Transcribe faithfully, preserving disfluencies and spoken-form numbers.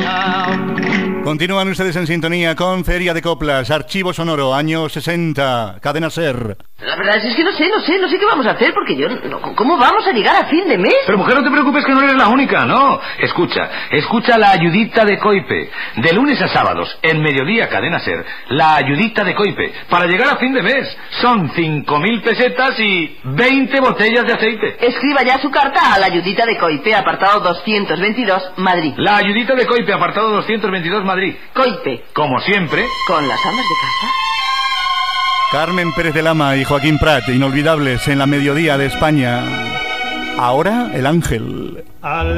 Continúan ustedes en sintonía con Feria de Coplas, Archivo Sonoro, años sesenta, Cadena SER. La verdad es que no sé, no sé, no sé qué vamos a hacer porque yo... No, ¿cómo vamos a llegar a fin de mes? Pero mujer, no te preocupes que no eres la única, ¿no? Escucha, escucha la ayudita de Coipe. De lunes a sábados, en mediodía Cadena SER, la ayudita de Coipe. Para llegar a fin de mes, son cinco mil pesetas y veinte botellas de aceite. Escriba ya su carta a la ayudita de Coipe, apartado doscientos veintidós, Madrid. La ayudita de Coipe, apartado doscientos veintidós, Madrid. Coipe. Como siempre. Con las amas de casa. Carmen Pérez de Lama y Joaquín Prat, inolvidables en la mediodía de España. Ahora, El Ángel.